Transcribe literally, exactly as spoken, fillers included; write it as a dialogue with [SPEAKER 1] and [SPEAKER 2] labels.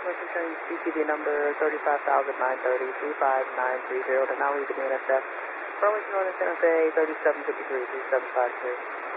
[SPEAKER 1] Northwest returning C T V number thirty-five thousand nine thirty, three five nine three zero to now leaving the N S F. Burlington Northern Santa Fe, thirty-seven fifty-three, three seven five three.